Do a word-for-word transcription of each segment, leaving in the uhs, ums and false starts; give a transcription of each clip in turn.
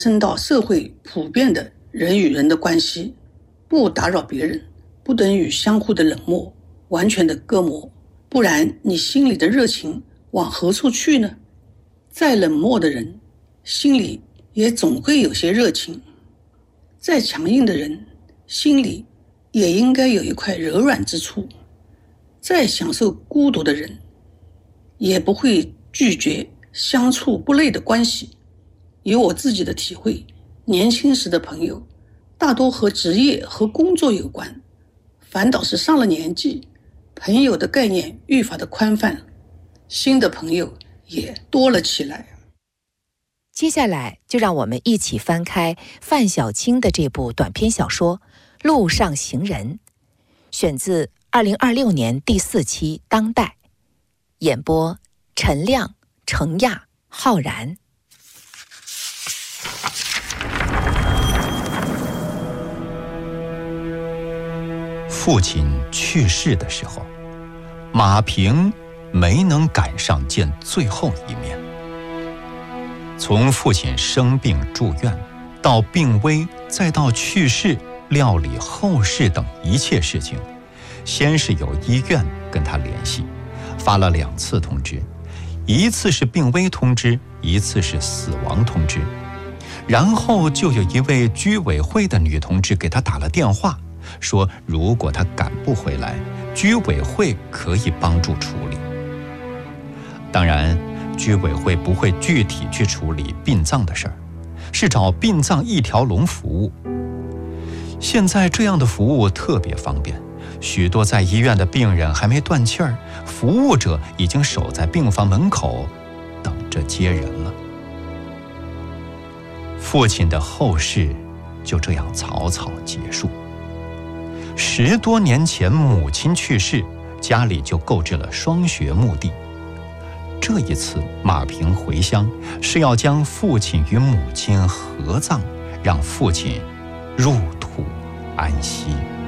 升到社会普遍的人与人的关系，不打扰别人，不等于相互的冷漠，完全的割膜，不然你心里的热情往何处去呢？再冷漠的人，心里也总会有些热情；再强硬的人，心里也应该有一块柔软之处；再享受孤独的人，也不会拒绝相处不累的关系。以我自己的体会，年轻时的朋友大多和职业和工作有关，反倒是上了年纪，朋友的概念愈发的宽泛，新的朋友也多了起来。 接下来就让我们一起翻开范小青的这部短篇小说《路上行人》，选自二零二六年第四期《当代》，演播陈亮、程亚、浩然。 父亲去世的时候，马平没能赶上见最后一面。从父亲生病住院，到病危，再到去世、料理后事等一切事情，先是有医院跟他联系，发了两次通知，一次是病危通知，一次是死亡通知。然后就有一位居委会的女同志给他打了电话，说如果他赶不回来，居委会可以帮助处理。当然，居委会不会具体去处理殡葬的事儿，是找殡葬一条龙服务。现在这样的服务特别方便，许多在医院的病人还没断气儿，服务者已经守在病房门口等着接人了。父亲的后事就这样草草结束。十多年前母亲去世，家里就购置了双学墓地。这一次马平回乡，是要将父亲与母亲合葬，让父亲入土安息。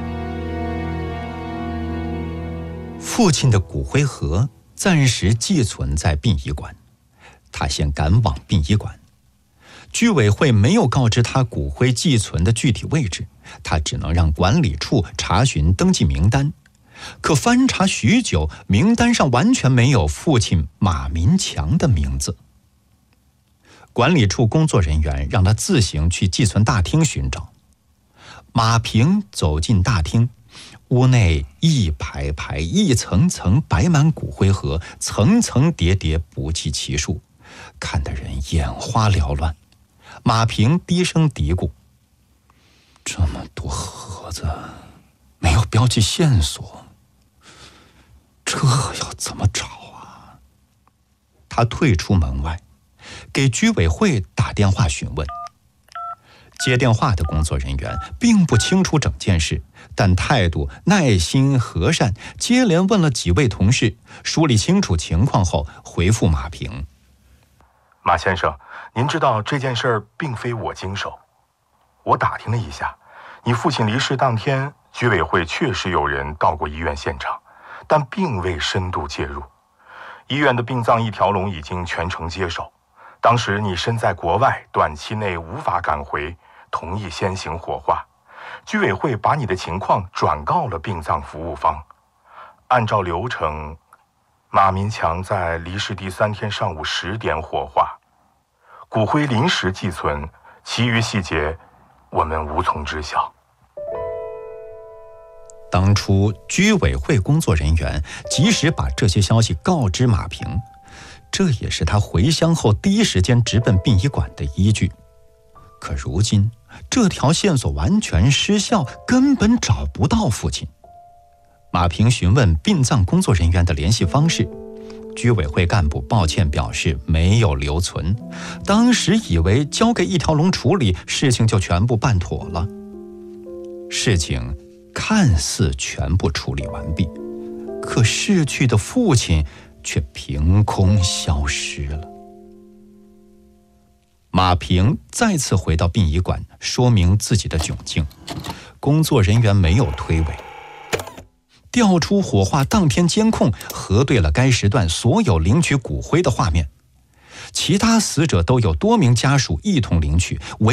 父亲的骨灰盒暂时寄存在殡仪馆，他先赶往殡仪馆。居委会没有告知他骨灰寄存的具体位置，他只能让管理处查询登记名单。可翻查许久，名单上完全没有父亲马民强的名字。管理处工作人员让他自行去寄存大厅寻找。马平走进大厅，屋内一排排一层层摆满骨灰盒，层层叠叠不计其数，看得人眼花缭乱。马平低声嘀咕：这么多盒子，没有标记线索，这要怎么找啊？他退出门外，给居委会打电话询问。接电话的工作人员并不清楚整件事，但态度耐心和善，接连问了几位同事，梳理清楚情况后回复马平： 马先生，您知道这件事儿并非我经手。我打听了一下，你父亲离世当天，居委会确实有人到过医院现场，但并未深度介入。医院的殡葬一条龙已经全程接手，当时你身在国外，短期内无法赶回，同意先行火化。居委会把你的情况转告了殡葬服务方。按照流程，马民强在离世第三天上午十点火化，骨灰临时寄存，其余细节我们无从知晓。 当初居委会工作人员及时把这些消息告知马平，这也是他回乡后第一时间直奔殡仪馆的依据。可如今这条线索完全失效，根本找不到父亲。马平询问殡葬工作人员的联系方式，居委会干部抱歉表示没有留存，当时以为交给一条龙处理，事情就全部办妥了。事情看似全部处理完毕，可逝去的父亲却凭空消失了。马平再次回到殡仪馆，说明自己的窘境，工作人员没有推诿，调出火化当天监控，核对了该时段所有领取骨灰的画面。 其他死者都有多名家属一同领取，唯